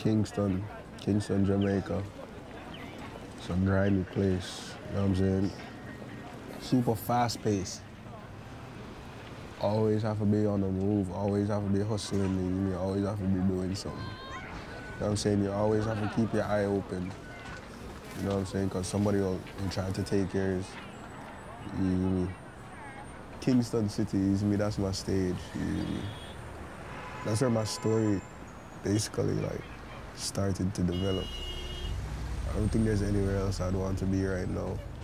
Kingston, Kingston, Jamaica. It's a grimy place, you know what I'm saying? Super fast paced. Always have to be on the move, always have to be hustling, you always have to be doing something. You know what I'm saying? You always have to keep your eye open. You know what I'm saying? Because somebody will try to take yours. You, Kingston City, that's my stage. That's where my story basically like started to develop. I don't think there's anywhere else I'd want to be right now.